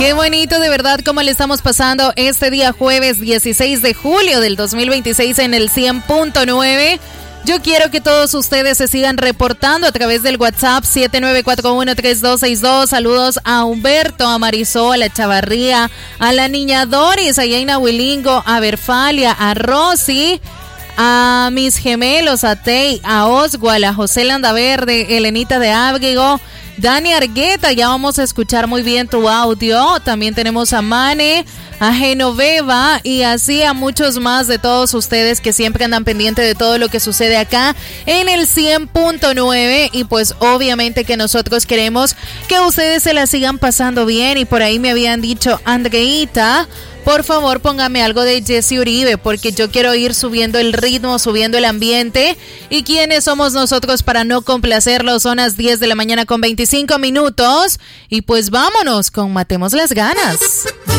Qué bonito, de verdad, cómo le estamos pasando este día jueves 16 de julio del 2026 en el 100.9. Yo quiero que todos ustedes se sigan reportando a través del WhatsApp 79413262. Saludos a Humberto, a Marisol, a Chavarría, a la niña Doris, a Yaina Huilingo, a Berfalia, a Rosy, a mis gemelos, a Tei, a Oswald, a José Landaverde, Elenita de Ábrego, Dani Argueta. Ya vamos a escuchar muy bien tu audio. También tenemos a Mane, a Genoveva y así a muchos más de todos ustedes que siempre andan pendientes de todo lo que sucede acá en el 100.9. Y pues obviamente que nosotros queremos que ustedes se la sigan pasando bien. Y por ahí me habían dicho, Andreita, por favor póngame algo de Jesse Uribe, porque yo quiero ir subiendo el ritmo, subiendo el ambiente. ¿Y quiénes somos nosotros para no complacerlos? Son las 10 de la mañana con 25 minutos. Y pues vámonos con Matemos las Ganas.